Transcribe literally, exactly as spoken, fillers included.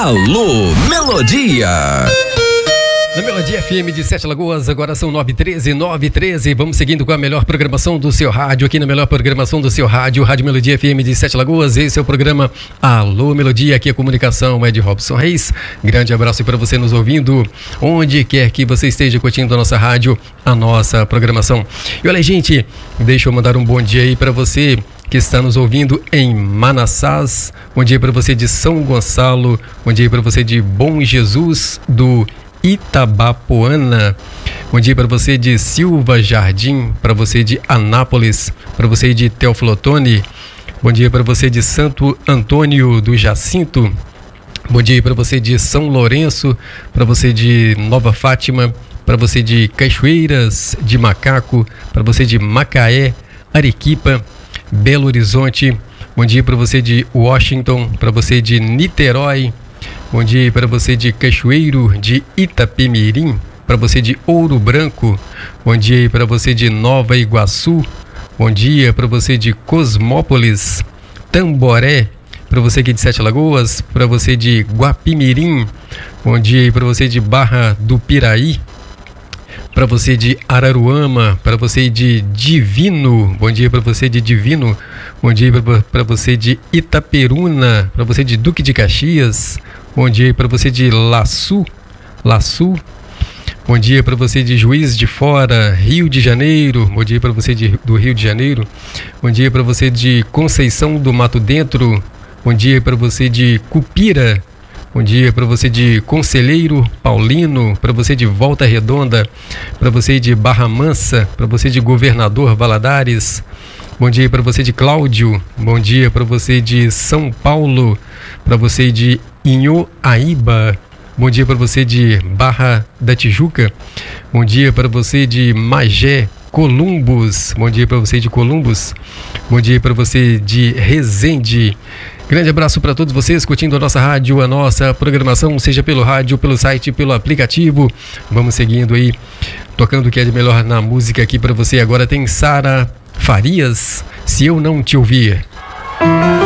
Alô, Melodia. Na Melodia F M de Sete Lagoas, agora são nove e treze, nove e treze. Vamos seguindo com a melhor programação do seu rádio, aqui na melhor programação do seu rádio, Rádio Melodia F M de Sete Lagoas. Esse é o programa Alô Melodia, aqui a comunicação é de Robson Reis. Grande abraço para você nos ouvindo, onde quer que você esteja curtindo a nossa rádio, a nossa programação. E olha, gente, deixa eu mandar um bom dia aí para você que está nos ouvindo em Manassás. Bom dia para você de São Gonçalo, bom dia para você de Bom Jesus do Itabapoana. Bom dia para você de Silva Jardim, para você de Anápolis, para você de Teoflotone. Bom dia para você de Santo Antônio do Jacinto. Bom dia para você de São Lourenço, para você de Nova Fátima, para você de Cachoeiras de Macaco, para você de Macaé, Arequipa, Belo Horizonte. Bom dia para você de Washington, para você de Niterói. Bom dia para você de Cachoeiro de Itapemirim, para você de Ouro Branco. Bom dia para você de Nova Iguaçu. Bom dia para você de Cosmópolis, Tamboré, para você aqui de Sete Lagoas, para você de Guapimirim. Bom dia para você de Barra do Piraí, para você de Araruama, para você de Divino. Bom dia para você de Divino. Bom dia para você de Itaperuna, para você de Duque de Caxias. Bom dia para você de Laçu, Laçu. Bom dia para você de Juiz de Fora, Rio de Janeiro. Bom dia para você de, do Rio de Janeiro. Bom dia para você de Conceição do Mato Dentro. Bom dia para você de Cupira. Bom dia para você de Conselheiro Paulino, para você de Volta Redonda, para você de Barra Mansa, para você de Governador Valadares. Bom dia para você de Cláudio. Bom dia para você de São Paulo, para você de Inhoaíba. Bom dia para você de Barra da Tijuca. Bom dia para você de Magé, Columbus. Bom dia para você de Columbus. Bom dia para você de Resende. Grande abraço para todos vocês curtindo a nossa rádio, a nossa programação, seja pelo rádio, pelo site, pelo aplicativo. Vamos seguindo aí, tocando o que é de melhor na música aqui para você. Agora tem Sara Farias, Se Eu Não Te Ouvir.